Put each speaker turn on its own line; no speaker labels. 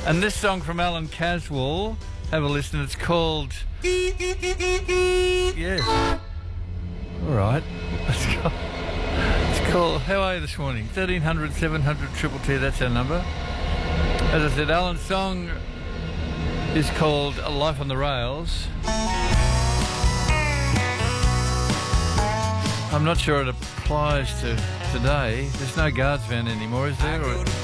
And this song from Alan Caswell, have a listen. It's called... Yes. All right. Let's go. It's called... How are you this morning? 1300 700 222, that's our number. As I said, Alan's song is called Life on the Rails. I'm not sure it applies to today. There's no guards van anymore, is there?